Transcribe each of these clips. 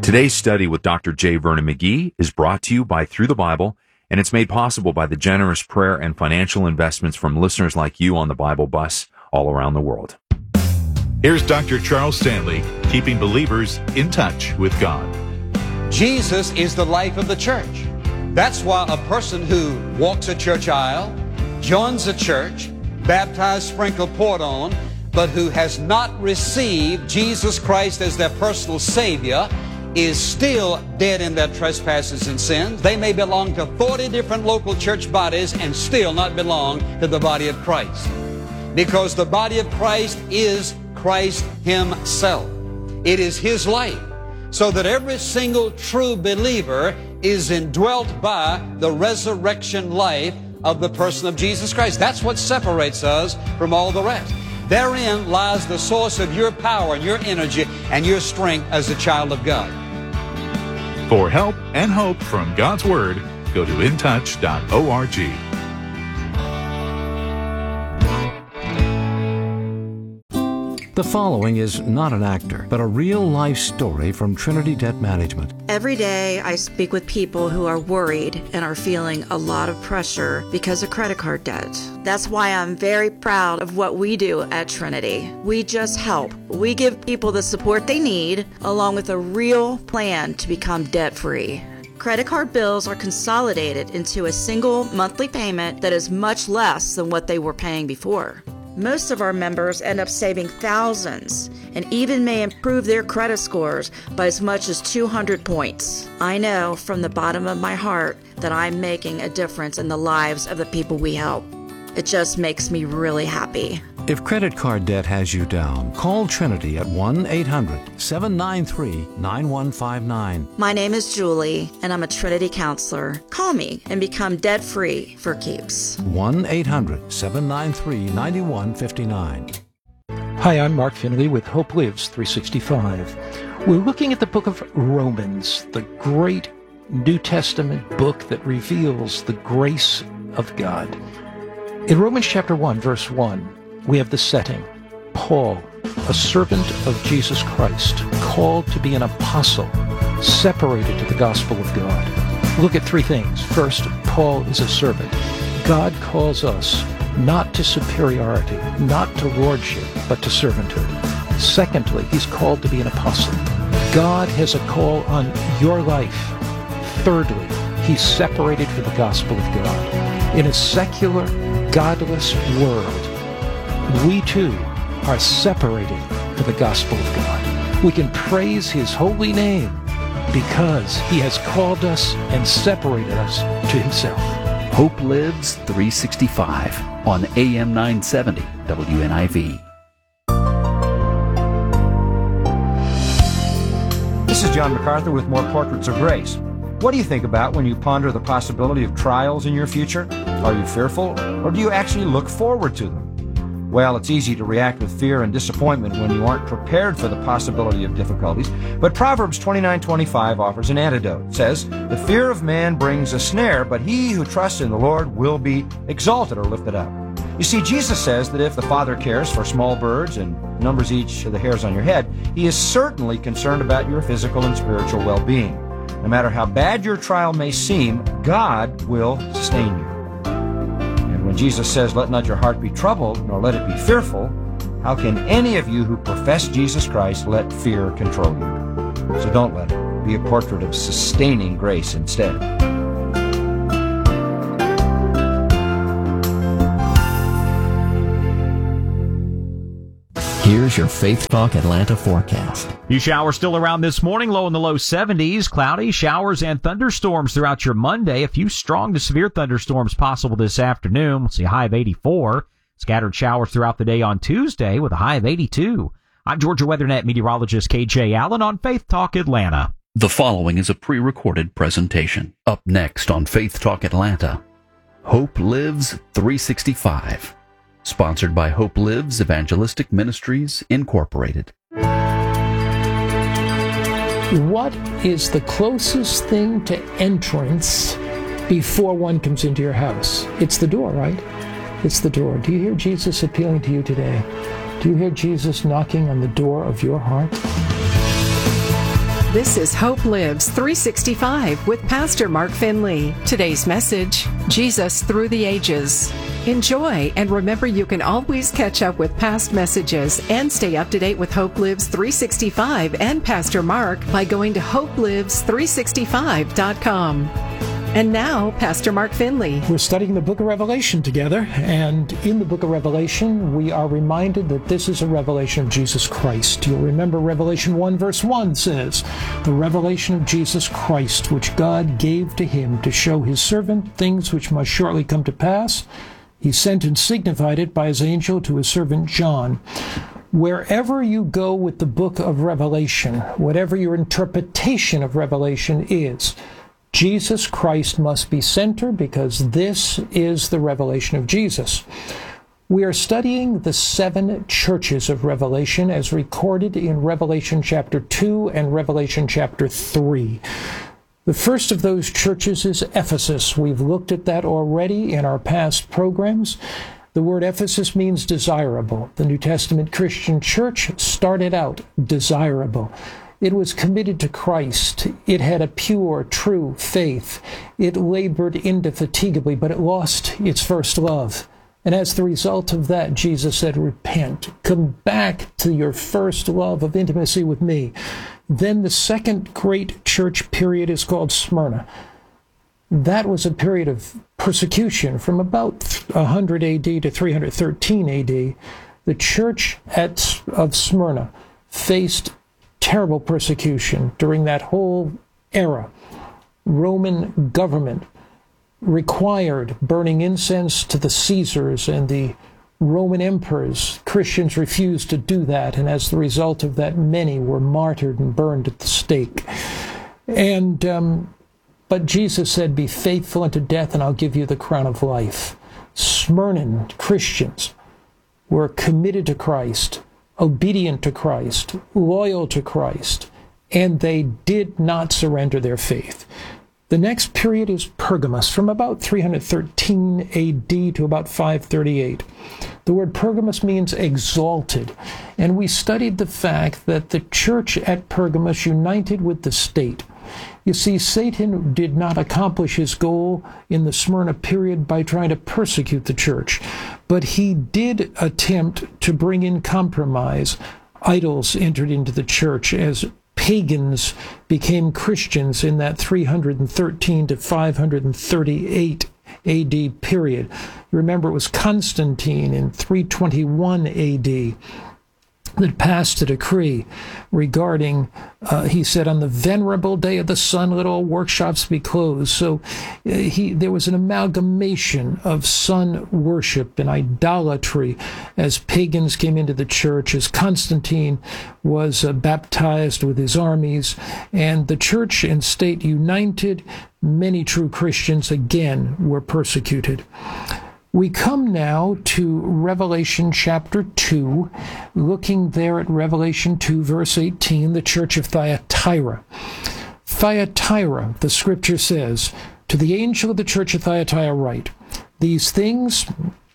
Today's study with Dr. J. Vernon McGee is brought to you by Through the Bible, and it's made possible by the generous prayer and financial investments from listeners like you on the Bible Bus all around the world. Here's Dr. Charles Stanley, keeping believers in touch with God. Jesus is the life of the church. That's why a person who walks a church aisle, joins a church, baptized, sprinkled, poured on, but who has not received Jesus Christ as their personal Savior is still dead in their trespasses and sins. They may belong to 40 different local church bodies and still not belong to the body of Christ. Because the body of Christ is Christ Himself. It is His life. So that every single true believer is indwelt by the resurrection life of the person of Jesus Christ. That's what separates us from all the rest. Therein lies the source of your power and your energy and your strength as a child of God. For help and hope from God's Word, go to intouch.org. The following is not an actor, but a real-life story from Trinity Debt Management. Every day I speak with people who are worried and are feeling a lot of pressure because of credit card debt. That's why I'm very proud of what we do at Trinity. We just help. We give people the support they need, along with a real plan to become debt-free. Credit card bills are consolidated into a single monthly payment that is much less than what they were paying before. Most of our members end up saving thousands and even may improve their credit scores by as much as 200 points. I know from the bottom of my heart that I'm making a difference in the lives of the people we help. It just makes me really happy. If credit card debt has you down, call Trinity at 1-800-793-9159. My name is Julie, and I'm a Trinity counselor. Call me and become debt-free for keeps. 1-800-793-9159. Hi, I'm Mark Finley with Hope Lives 365. We're looking at the book of Romans, the great New Testament book that reveals the grace of God. In Romans chapter 1, verse 1, we have the setting. Paul, a servant of Jesus Christ, called to be an apostle, separated to the gospel of God. Look at three things. First, Paul is a servant. God calls us not to superiority, not to lordship, but to servanthood. Secondly, he's called to be an apostle. God has a call on your life. Thirdly, he's separated for the gospel of God. In a secular, godless world, we too are separated for the gospel of God. We can praise His holy name because He has called us and separated us to Himself. Hope Lives 365 on AM 970 WNIV. This is John MacArthur with more Portraits of Grace. What do you think about when you ponder the possibility of trials in your future? Are you fearful, or do you actually look forward to them? Well, it's easy to react with fear and disappointment when you aren't prepared for the possibility of difficulties, but Proverbs 29:25 offers an antidote. It says, "The fear of man brings a snare, but he who trusts in the Lord will be exalted," or lifted up. You see, Jesus says that if the Father cares for small birds and numbers each of the hairs on your head, He is certainly concerned about your physical and spiritual well-being. No matter how bad your trial may seem, God will sustain you. When Jesus says, "Let not your heart be troubled, nor let it be fearful," how can any of you who profess Jesus Christ let fear control you? So don't let it. Be a portrait of sustaining grace instead. Here's your Faith Talk Atlanta forecast. Few showers still around this morning, low in the low 70s. Cloudy, showers, and thunderstorms throughout your Monday. A few strong to severe thunderstorms possible this afternoon. We'll see a high of 84. Scattered showers throughout the day on Tuesday with a high of 82. I'm Georgia WeatherNet meteorologist KJ Allen on Faith Talk Atlanta. The following is a pre-recorded presentation. Up next on Faith Talk Atlanta, Hope Lives 365. Sponsored by Hope Lives Evangelistic Ministries, Incorporated. What is the closest thing to entrance before one comes into your house? It's the door, right? It's the door. Do you hear Jesus appealing to you today? Do you hear Jesus knocking on the door of your heart? This is Hope Lives 365 with Pastor Mark Finley. Today's message, Jesus Through the Ages. Enjoy, and remember you can always catch up with past messages and stay up to date with Hope Lives 365 and Pastor Mark by going to hopelives365.com. And now, Pastor Mark Finley. We're studying the book of Revelation together, and in the book of Revelation, we are reminded that this is a revelation of Jesus Christ. You'll remember Revelation 1 verse 1 says, the revelation of Jesus Christ, which God gave to him to show his servant things which must shortly come to pass. He sent and signified it by his angel to his servant John. Wherever you go with the book of Revelation, whatever your interpretation of Revelation is, Jesus Christ must be center, because this is the revelation of Jesus. We are studying the 7 churches of Revelation as recorded in Revelation chapter 2 and Revelation chapter 3. The first of those churches is Ephesus. We've looked at that already in our past programs. The word Ephesus means desirable. The New Testament Christian church started out desirable. It was committed to Christ. It had a pure, true faith. It labored indefatigably, but it lost its first love. And as the result of that, Jesus said, repent. Come back to your first love of intimacy with me. Then the second great church period is called Smyrna. That was a period of persecution from about 100 AD to 313 AD. The church of Smyrna faced terrible persecution during that whole era. Roman government required burning incense to the Caesars and the Roman emperors. Christians refused to do that, and as the result of that, many were martyred and burned at the stake. But Jesus said, be faithful unto death, and I'll give you the crown of life. Smyrnan Christians were committed to Christ, obedient to Christ, loyal to Christ, and they did not surrender their faith. The next period is Pergamos, from about 313 AD to about 538. The word Pergamos means exalted, and we studied the fact that the church at Pergamos united with the state. You see, Satan did not accomplish his goal in the Smyrna period by trying to persecute the church, but he did attempt to bring in compromise. Idols entered into the church as pagans became Christians in that 313 to 538 AD period. You remember it was Constantine in 321 AD that passed a decree regarding, he said, on the venerable day of the sun, let all workshops be closed. So there was an amalgamation of sun worship and idolatry as pagans came into the church, as Constantine was baptized with his armies, and the church and state united. Many true Christians again were persecuted. We come now to Revelation chapter 2, looking there at Revelation 2, verse 18, the church of Thyatira. Thyatira, the scripture says, to the angel of the church of Thyatira write, these things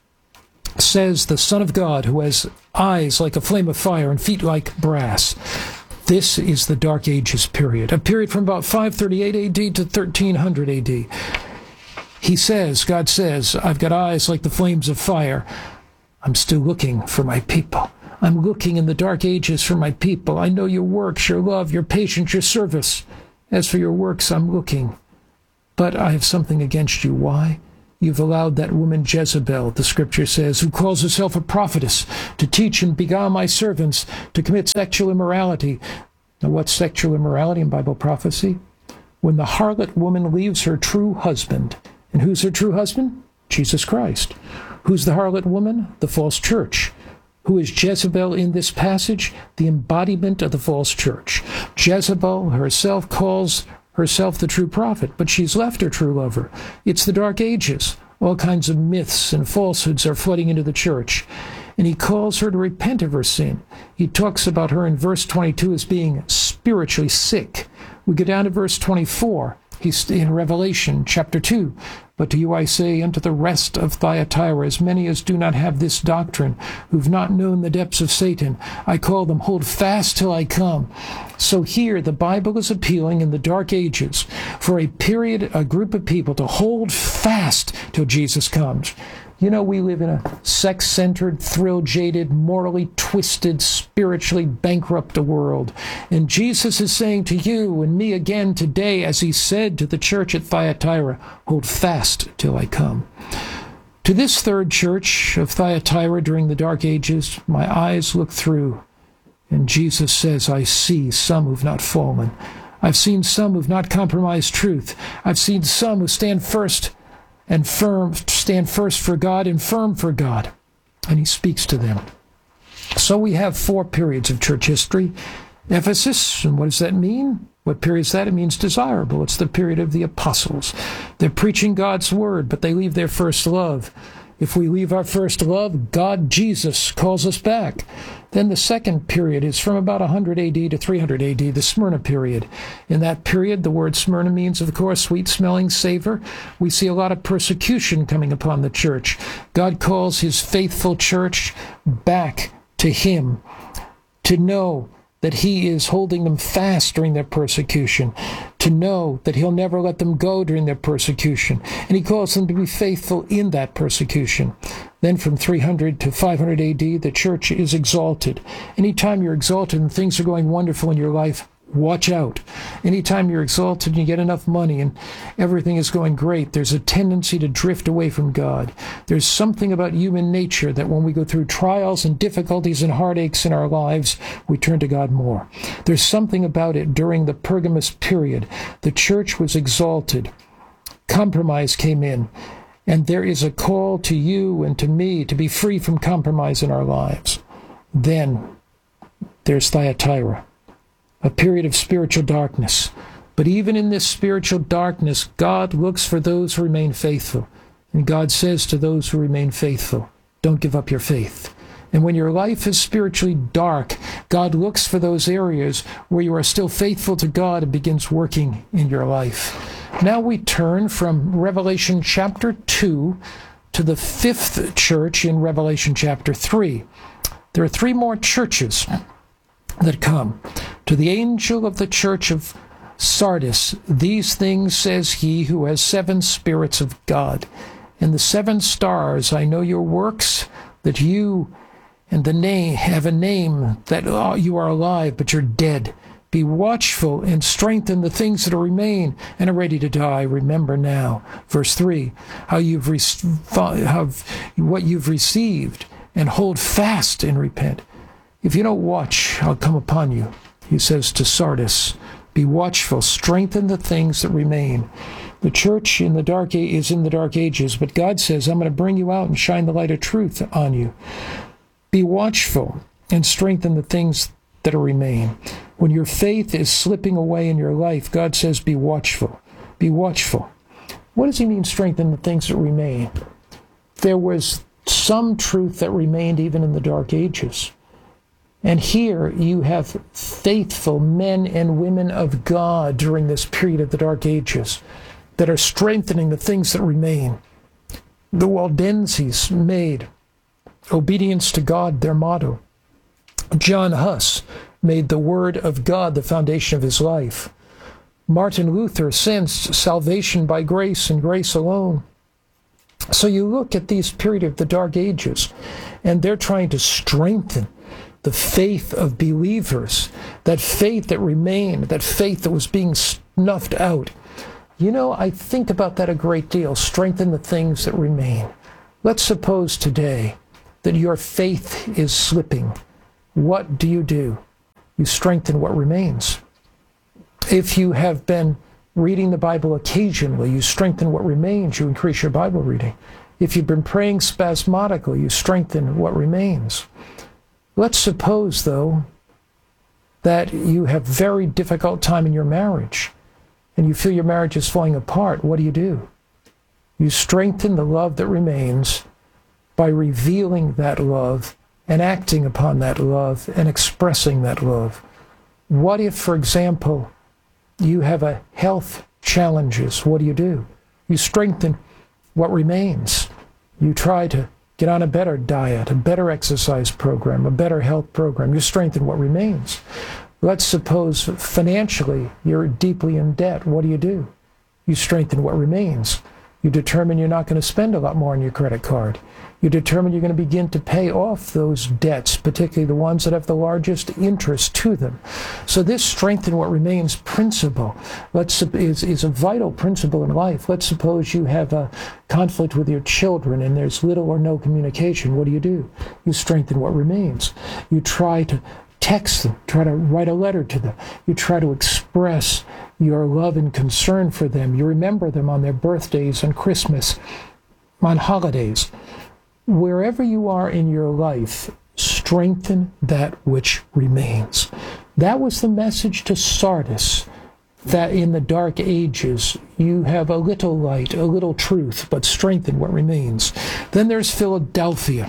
says the Son of God, who has eyes like a flame of fire and feet like brass. This is the Dark Ages period, a period from about 538 AD to 1300 AD. He says, God says, I've got eyes like the flames of fire. I'm still looking for my people. I'm looking in the dark ages for my people. I know your works, your love, your patience, your service. As for your works, I'm looking. But I have something against you. Why? You've allowed that woman Jezebel, the scripture says, who calls herself a prophetess, to teach and beguile my servants to commit sexual immorality. Now, what's sexual immorality in Bible prophecy? When the harlot woman leaves her true husband. And who's her true husband? Jesus Christ. Who's the harlot woman? The false church. Who is Jezebel in this passage? The embodiment of the false church. Jezebel herself calls herself the true prophet, but she's left her true lover. It's the Dark Ages. All kinds of myths and falsehoods are flooding into the church. And he calls her to repent of her sin. He talks about her in verse 22 as being spiritually sick. We go down to verse 24. He's in Revelation chapter 2. But to you I say, unto the rest of Thyatira, as many as do not have this doctrine, who've not known the depths of Satan, I call them, hold fast till I come. So here the Bible is appealing in the dark ages for a group of people to hold fast till Jesus comes. You know, we live in a sex-centered, thrill-jaded, morally twisted, spiritually bankrupt world. And Jesus is saying to you and me again today, as he said to the church at Thyatira, hold fast till I come. To this third church of Thyatira during the Dark Ages, my eyes look through, and Jesus says, I see some who've not fallen. I've seen some who've not compromised truth. I've seen some who stand first for God and firm for God. And he speaks to them. So we have 4 periods of church history. Ephesus, and what does that mean? What period is that? It means desirable. It's the period of the apostles. They're preaching God's word, but they leave their first love. If we leave our first love, God, Jesus, calls us back. Then the second period is from about 100 AD to 300 AD, the Smyrna period. In that period, the word Smyrna means, of course, sweet-smelling savor. We see a lot of persecution coming upon the church. God calls his faithful church back to him, to know that he is holding them fast during their persecution, to know that he'll never let them go during their persecution. And he calls them to be faithful in that persecution. Then from 300 to 500 AD, the church is exalted. Anytime you're exalted and things are going wonderful in your life, watch out. Anytime you're exalted and you get enough money and everything is going great, there's a tendency to drift away from God. There's something about human nature that when we go through trials and difficulties and heartaches in our lives, we turn to God more. There's something about it during the Pergamus period. The church was exalted. Compromise came in. And there is a call to you and to me to be free from compromise in our lives. Then there's Thyatira, a period of spiritual darkness. But even in this spiritual darkness, God looks for those who remain faithful. And God says to those who remain faithful, don't give up your faith. And when your life is spiritually dark, God looks for those areas where you are still faithful to God and begins working in your life. Now we turn from Revelation chapter 2 to the 5th church in Revelation chapter 3. There are 3 more churches that come. To the angel of the church of Sardis, these things says he who has 7 spirits of God. And the 7 stars, I know your works, that you and the name have a name, that you are alive, but you're dead. Be watchful and strengthen the things that remain and are ready to die. Remember now, verse 3, what you've received, and hold fast and repent. If you don't watch, I'll come upon you. He says to Sardis, be watchful, strengthen the things that remain. The church is in the dark ages, but God says, I'm going to bring you out and shine the light of truth on you. Be watchful and strengthen the things that remain. When your faith is slipping away in your life, God says, be watchful. Be watchful. What does he mean, strengthen the things that remain? There was some truth that remained even in the dark ages. And here you have faithful men and women of God during this period of the dark ages that are strengthening the things that remain. The Waldenses made obedience to God their motto. John Huss made the Word of God the foundation of his life. Martin Luther sensed salvation by grace and grace alone. So you look at these period of the dark ages, and they're trying to strengthen the faith of believers, that faith that remained, that faith that was being snuffed out. You know, I think about that a great deal, strengthen the things that remain. Let's suppose today that your faith is slipping. What do? You strengthen what remains. If you have been reading the Bible occasionally, you strengthen what remains. You increase your Bible reading. If you've been praying spasmodically, you strengthen what remains. Let's suppose, though, that you have very difficult time in your marriage and you feel your marriage is falling apart. What do? You strengthen the love that remains by revealing that love and acting upon that love and expressing that love. What if, for example, you have a health challenges, what do? You strengthen what remains. You try to get on a better diet, a better exercise program, a better health program. You strengthen what remains. Let's suppose financially you're deeply in debt. What do? You strengthen what remains. You determine you're not going to spend a lot more on your credit card. You determine you're going to begin to pay off those debts, particularly the ones that have the largest interest to them. So this strengthen what remains principle is a vital principle in life. Let's suppose you have a conflict with your children and there's little or no communication. What do? You strengthen what remains. You try to text them, try to write a letter to them. You try to express your love and concern for them. You remember them on their birthdays, on Christmas, on holidays. Wherever you are in your life, strengthen that which remains. That was the message to Sardis, that in the dark ages you have a little light, a little truth, but strengthen what remains. Then there's Philadelphia.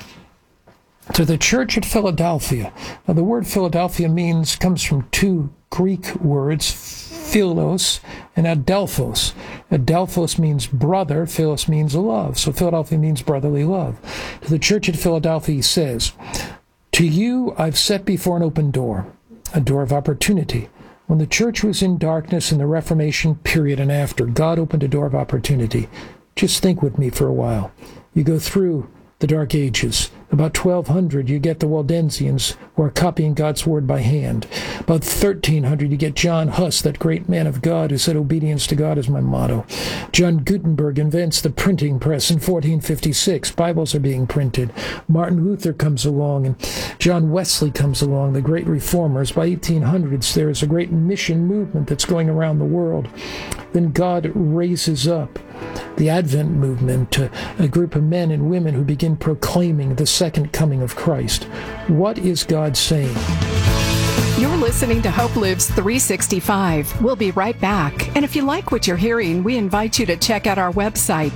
To the church at Philadelphia. Now, the word Philadelphia comes from two Greek words, philos and adelphos. Adelphos means brother, philos means love. So Philadelphia means brotherly love. To the church at Philadelphia, he says, "To you I've set before an open door, a door of opportunity." When the church was in darkness in the Reformation period and after, God opened a door of opportunity. Just think with me for a while. You go through the Dark Ages. About 1200, you get the Waldensians, who are copying God's word by hand. About 1300, you get John Huss, that great man of God who said, "Obedience to God is my motto." John Gutenberg invents the printing press in 1456. Bibles are being printed. Martin Luther comes along, and John Wesley comes along, the great reformers. By 1800s, there is a great mission movement that's going around the world. Then God raises up the Advent movement, a group of men and women who begin proclaiming the second coming of Christ. What is God saying? You're listening to Hope Lives 365. We'll be right back. And if you like what you're hearing, we invite you to check out our website,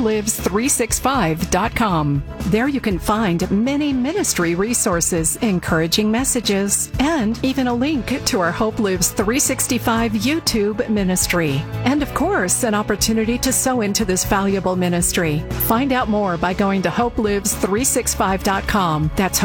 hopelives365.com. There you can find many ministry resources, encouraging messages, and even a link to our Hope Lives 365 YouTube ministry. And of course, an opportunity to sow into this valuable ministry. Find out more by going to hopelives365.com. That's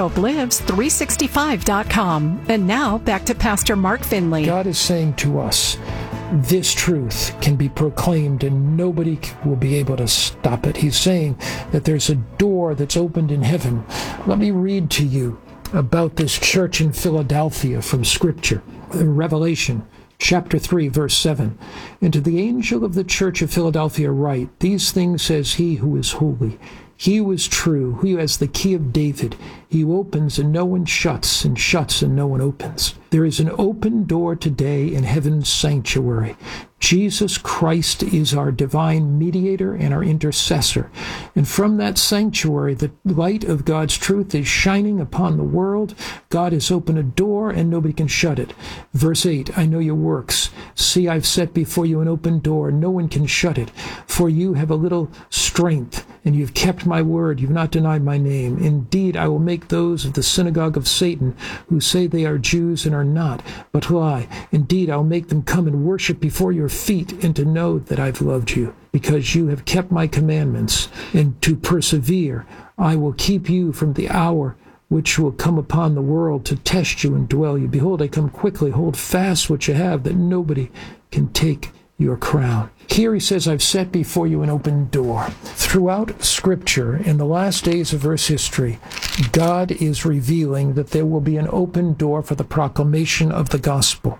hopelives365.com. And now, back to Pastor Mark Finley. God is saying to us, this truth can be proclaimed and nobody will be able to stop it. He's saying that there's a door that's opened in heaven. Let me read to you about this church in Philadelphia from Scripture. Revelation chapter 3, verse 7. "And to the angel of the church of Philadelphia write, these things says he who is holy, he who is true, he who has the key of David, he who opens and no one shuts, and shuts and no one opens. There is an open door today in heaven's sanctuary. Jesus Christ is our divine mediator and our intercessor. And from that sanctuary, the light of God's truth is shining upon the world. God has opened a door and nobody can shut it." Verse 8, "I know your works. See, I've set before you an open door. No one can shut it. For you have a little strength, and you've kept my word. You've not denied my name. Indeed, I will make those of the synagogue of Satan who say they are Jews and are not, but lie. Indeed, I'll make them come and worship before your feet, and to know that I've loved you, because you have kept my commandments, and to persevere. I will keep you from the hour which will come upon the world to test you and dwell you. Behold, I come quickly. Hold fast what you have, that nobody can take your crown." Here he says, I've set before you an open door. Throughout Scripture, in the last days of Earth's history, God is revealing that there will be an open door for the proclamation of the gospel.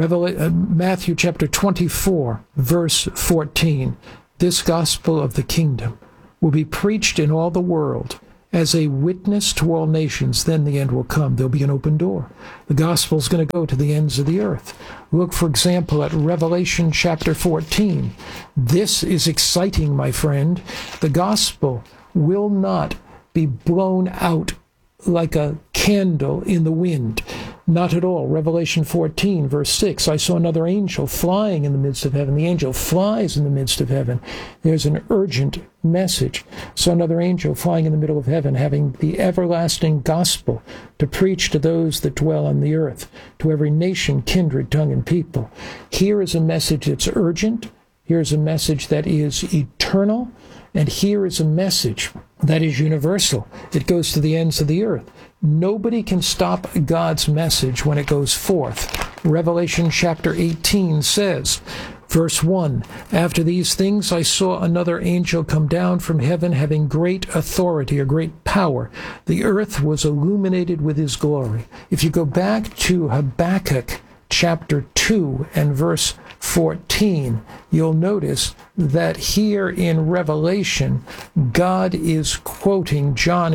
Matthew chapter 24, verse 14. "This gospel of the kingdom will be preached in all the world as a witness to all nations. Then the end will come." There'll be an open door. The gospel is going to go to the ends of the earth. Look, for example, at Revelation chapter 14. This is exciting, my friend. The gospel will not be blown out like a candle in the wind. Not at all. Revelation 14, verse 6, "I saw another angel flying in the midst of heaven." The angel flies in the midst of heaven. There's an urgent message. Saw another angel flying in the middle of heaven, having the everlasting gospel to preach to those that dwell on the earth, to every nation, kindred, tongue, and people. Here is a message that's urgent, Here's a message that is eternal, and here is a message that is universal. It goes to the ends of the earth. Nobody can stop God's message when it goes forth. Revelation chapter 18 says, verse 1, "After these things I saw another angel come down from heaven, having great authority," or great power. "The earth was illuminated with his glory." If you go back to Habakkuk chapter 2 and verse 14, you'll notice that here in Revelation, John is quoting,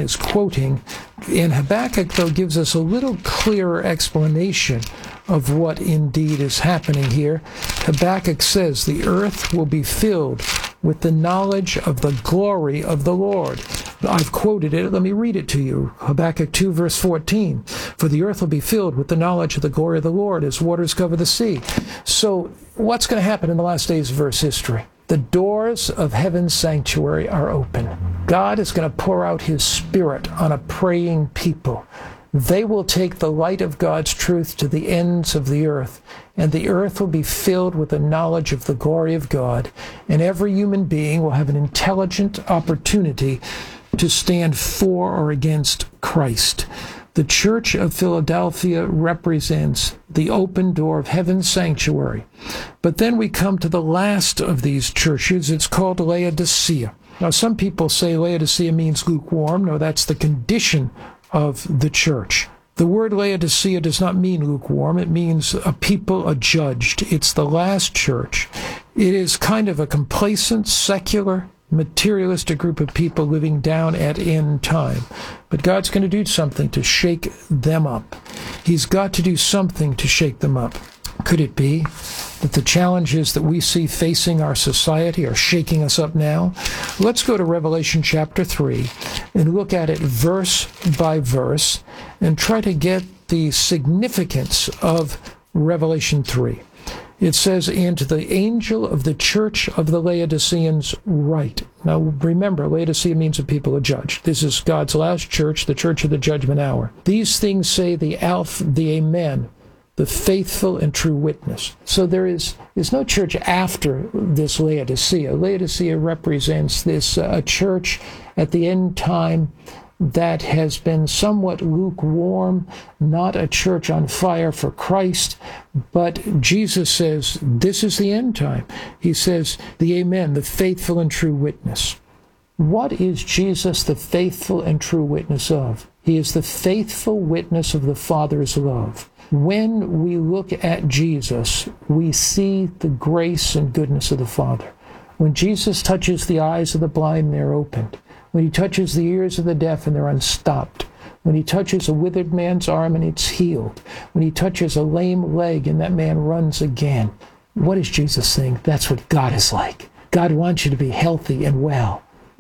and Habakkuk, though, gives us a little clearer explanation of what indeed is happening here. Habakkuk says, "The earth will be filled with the knowledge of the glory of the Lord." I've quoted it. Let me read it to you. Habakkuk 2, verse 14. "For the earth will be filled with the knowledge of the glory of the Lord as waters cover the sea." So what's going to happen in the last days of Earth's history? The doors of heaven's sanctuary are open. God is going to pour out his Spirit on a praying people. They will take the light of God's truth to the ends of the earth, and the earth will be filled with the knowledge of the glory of God, and every human being will have an intelligent opportunity to stand for or against Christ. The Church of Philadelphia represents the open door of heaven's sanctuary. But then we come to the last of these churches. It's called Laodicea. Now, some people say Laodicea means lukewarm. No, that's the condition of the church. The word Laodicea does not mean lukewarm. It means a people adjudged. It's the last church. It is kind of a complacent, secular, materialistic group of people living down at end time. But God's going to do something to shake them up. He's got to do something to shake them up. Could it be that the challenges that we see facing our society are shaking us up now? Let's go to Revelation chapter 3 and look at it verse by verse and try to get the significance of Revelation 3. It says, "And to the angel of the church of the Laodiceans write." Now remember, Laodicea means a people adjudged. This is God's last church, the church of the judgment hour. "These things say the Alpha, the Amen, the faithful and true witness." So there's no church after this Laodicea. Laodicea represents this a church at the end time that has been somewhat lukewarm, not a church on fire for Christ, but Jesus says this is the end time. He says, the Amen, the faithful and true witness. What is Jesus the faithful and true witness of? He is the faithful witness of the Father's love. When we look at Jesus, we see the grace and goodness of the Father. When Jesus touches the eyes of the blind, they're opened. When he touches the ears of the deaf and they're unstopped. When he touches a withered man's arm and it's healed. When he touches a lame leg and that man runs again. What is Jesus saying? That's what God is like. God wants you to be healthy and well.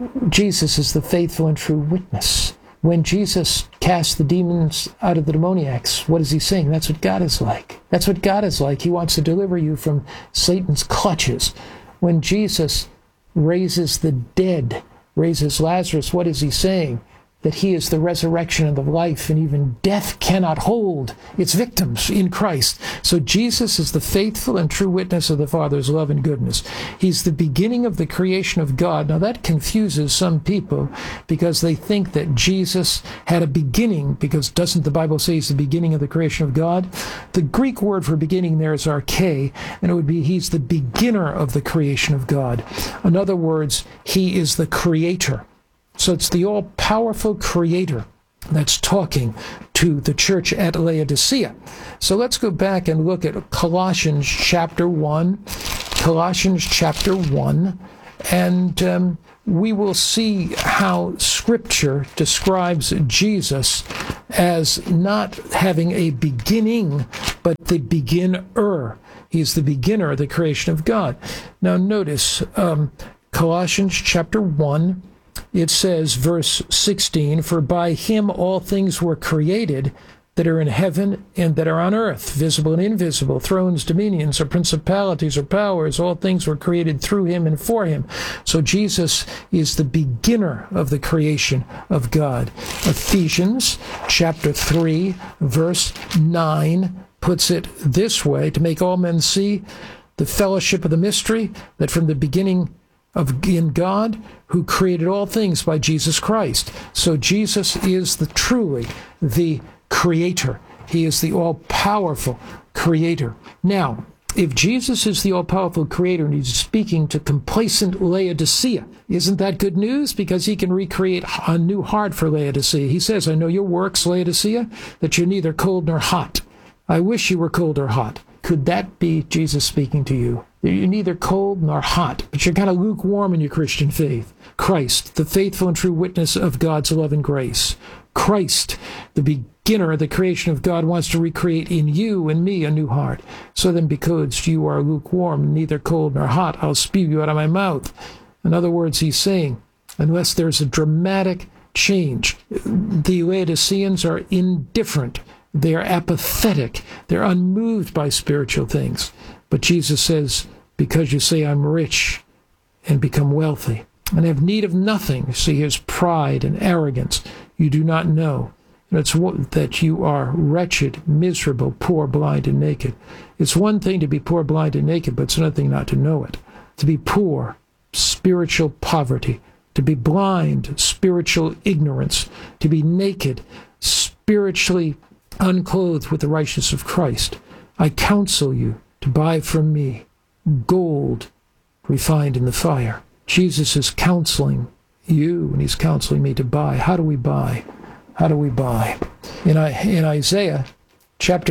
Jesus is the faithful and true witness. When Jesus cast the demons out of the demoniacs, what is he saying? That's what God is like. That's what God is like. He wants to deliver you from Satan's clutches. When Jesus raises the dead, raises Lazarus, what is he saying? That he is the resurrection and the life, and even death cannot hold its victims in Christ. So Jesus is the faithful and true witness of the Father's love and goodness. He's the beginning of the creation of God. Now that confuses some people because they think that Jesus had a beginning, because doesn't the Bible say he's the beginning of the creation of God? The Greek word for beginning there is arche, and it would be he's the beginner of the creation of God. In other words, he is the creator. So it's the all-powerful creator that's talking to the church at Laodicea. So let's go back and look at Colossians chapter 1. Colossians chapter 1. And we will see how Scripture describes Jesus as not having a beginning, but the beginner. He's the beginner of the creation of God. Now notice Colossians chapter 1. It says, verse 16, "For by him all things were created that are in heaven and that are on earth, visible and invisible, thrones, dominions, or principalities, or powers. All things were created through him and for him." So Jesus is the beginner of the creation of God. Ephesians chapter 3, verse 9 puts it this way, "To make all men see the fellowship of the mystery, that from the beginning in God, who created all things by Jesus Christ. So Jesus is truly the creator. He is the all-powerful creator. Now, if Jesus is the all-powerful creator and he's speaking to complacent Laodicea, isn't that good news? Because he can recreate a new heart for Laodicea. He says, I know your works, Laodicea, that you're neither cold nor hot. I wish you were cold or hot. Could that be Jesus speaking to you? You're neither cold nor hot, but you're kind of lukewarm in your Christian faith. Christ, the faithful and true witness of God's love and grace. Christ, the beginner of the creation of God, wants to recreate in you and me a new heart. So then, because you are lukewarm, neither cold nor hot, I'll spew you out of my mouth. In other words, he's saying, unless there's a dramatic change, the Laodiceans are indifferent. They are apathetic. They're unmoved by spiritual things. But Jesus says, because you say I'm rich and become wealthy and have need of nothing, see his pride and arrogance, you do not know that you are wretched, miserable, poor, blind, and naked. It's one thing to be poor, blind, and naked, but it's another thing not to know it. To be poor, spiritual poverty. To be blind, spiritual ignorance. To be naked, spiritually unclothed with the righteousness of Christ. I counsel you to buy from me gold refined in the fire. Jesus is counseling you, and he's counseling me to buy. How do we buy? How do we buy? In Isaiah chapter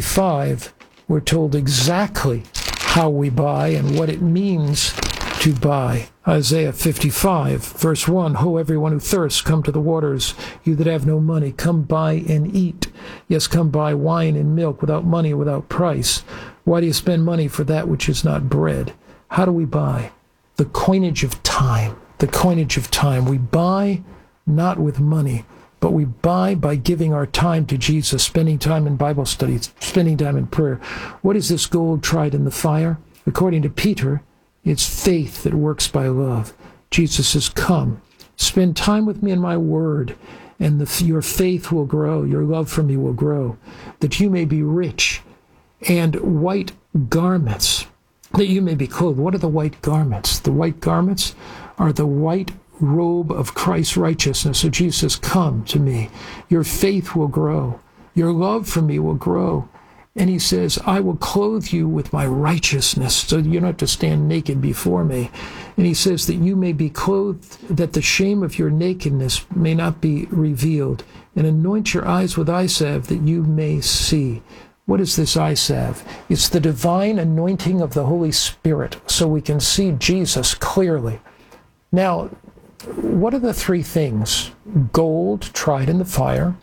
55, we're told exactly how we buy and what it means to buy. Isaiah 55, verse 1, Ho, everyone who thirsts, come to the waters. You that have no money, come buy and eat. Yes, come buy wine and milk without money, without price. Why do you spend money for that which is not bread? How do we buy? The coinage of time. The coinage of time. We buy not with money, but we buy by giving our time to Jesus, spending time in Bible studies, spending time in prayer. What is this gold tried in the fire? According to Peter, it's faith that works by love. Jesus says, come, spend time with me in my word, and your faith will grow, your love for me will grow, that you may be rich, and white garments, that you may be clothed. What are the white garments? The white garments are the white robe of Christ's righteousness. So Jesus says, come to me. Your faith will grow. Your love for me will grow. And he says, I will clothe you with my righteousness, so you don't have to stand naked before me. And he says that you may be clothed, that the shame of your nakedness may not be revealed, and anoint your eyes with eye salve that you may see. What is this eye salve? It's the divine anointing of the Holy Spirit, so we can see Jesus clearly. Now, what are the three things? Gold tried in the fire,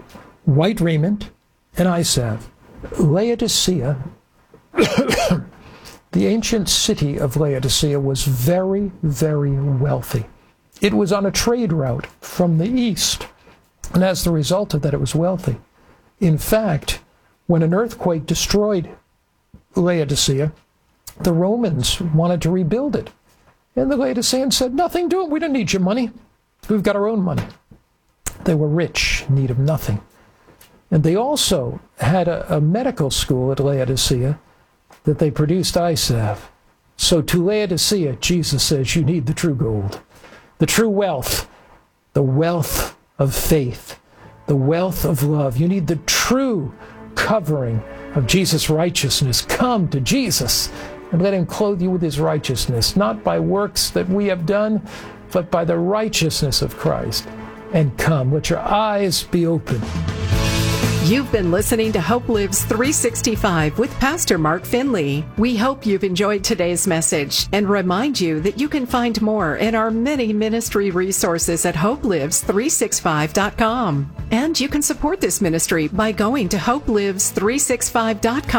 white raiment, and eye salve. Laodicea, the ancient city of Laodicea, was very, very wealthy. It was on a trade route from the east, and as the result of that, it was wealthy. In fact, when an earthquake destroyed Laodicea, the Romans wanted to rebuild it. And the Laodiceans said, nothing doing, we don't need your money. We've got our own money. They were rich, in need of nothing. And they also had a medical school at Laodicea that they produced eye salve. So to Laodicea, Jesus says, you need the true gold, the true wealth, the wealth of faith, the wealth of love. You need the true covering of Jesus' righteousness. Come to Jesus and let him clothe you with his righteousness, not by works that we have done, but by the righteousness of Christ. And come, let your eyes be open. You've been listening to Hope Lives 365 with Pastor Mark Finley. We hope you've enjoyed today's message and remind you that you can find more in our many ministry resources at hopelives365.com. And you can support this ministry by going to hopelives365.com.